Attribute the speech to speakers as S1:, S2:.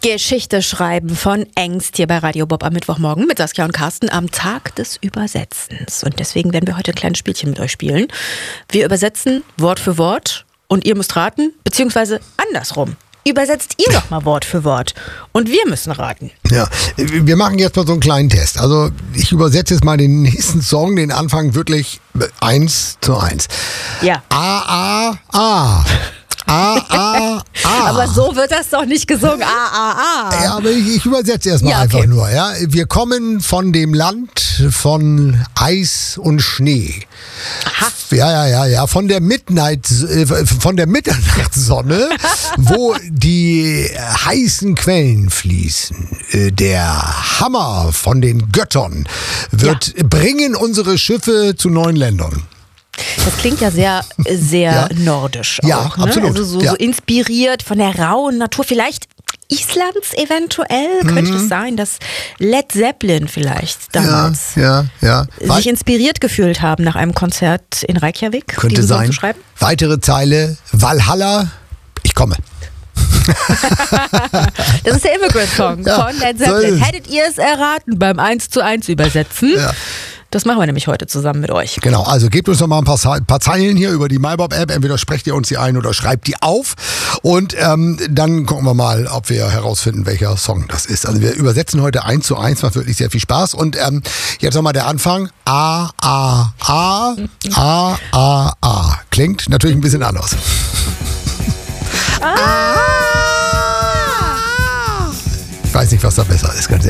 S1: Geschichte schreiben von Engst hier bei Radio Bob am Mittwochmorgen mit Saskia und Carsten am Tag des Übersetzens. Und deswegen werden wir heute ein kleines Spielchen mit euch spielen. Wir übersetzen Wort für Wort und ihr müsst raten, beziehungsweise andersrum. Übersetzt ihr doch mal Wort für Wort und wir müssen raten.
S2: Ja, wir machen jetzt mal so einen kleinen Test. Also ich übersetze jetzt mal den nächsten Song, den Anfang wirklich 1:1.
S1: Ja.
S2: A, A, A. A, A, A.
S1: Aber so wird das doch nicht gesungen.
S2: Ja, aber ich übersetze erstmal einfach nur. Ja? Wir kommen von dem Land von Eis und Schnee.
S1: Aha.
S2: Ja. Von der Mitternachtssonne, wo die heißen Quellen fließen. Der Hammer von den Göttern wird bringen unsere Schiffe zu neuen Ländern.
S1: Das klingt ja sehr nordisch auch.
S2: Ja, absolut.
S1: Also so inspiriert von der rauen Natur. Vielleicht Islands eventuell? Könnte es sein, dass Led Zeppelin vielleicht damals sich inspiriert gefühlt haben nach einem Konzert in Reykjavik?
S2: Könnte sein.
S1: Zu schreiben?
S2: Weitere Zeile. Valhalla, ich komme.
S1: Das ist der Immigrant-Song von Led Zeppelin. Hättet ihr es erraten beim 1:1 Übersetzen? Ja. Das machen wir nämlich heute zusammen mit euch.
S2: Genau, also gebt uns noch mal ein paar Zeilen hier über die MyBob-App. Entweder sprecht ihr uns die ein oder schreibt die auf. Und dann gucken wir mal, ob wir herausfinden, welcher Song das ist. Also wir übersetzen heute 1:1, macht wirklich sehr viel Spaß. Und jetzt nochmal der Anfang. A, A, A, A, A, A. Klingt natürlich ein bisschen anders. Ich weiß nicht, was da besser ist, ganz ehrlich.